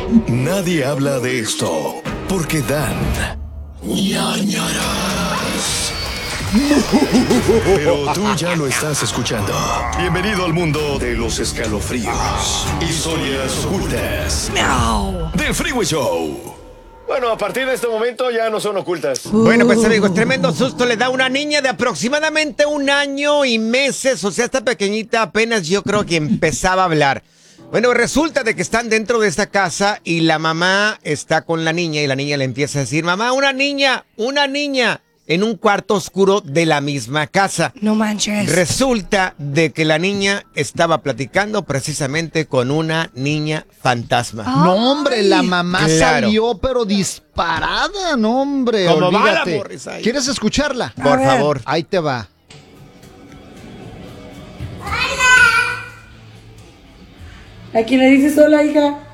Nadie habla de esto porque dan ñañaras. Pero tú ya lo estás escuchando. Bienvenido al mundo de los escalofríos. Historias ocultas del Freeway Show. Bueno, a partir de este momento ya no son ocultas. Bueno, pues amigos, tremendo susto le da a una niña de aproximadamente 1 año y meses. O sea, esta pequeñita apenas yo creo que empezaba a hablar. Bueno, resulta de que están dentro de esta casa y la mamá está con la niña y la niña le empieza a decir, mamá, una niña, en un cuarto oscuro de la misma casa. No manches. Resulta de que la niña estaba platicando precisamente con una niña fantasma. No, hombre, la mamá Claro. salió pero disparada, no, hombre, Como bala, olvídate. Morris, ahí. ¿Quieres escucharla? Por ver. favor. Ahí te va. ¿A quién le dices hola, hija?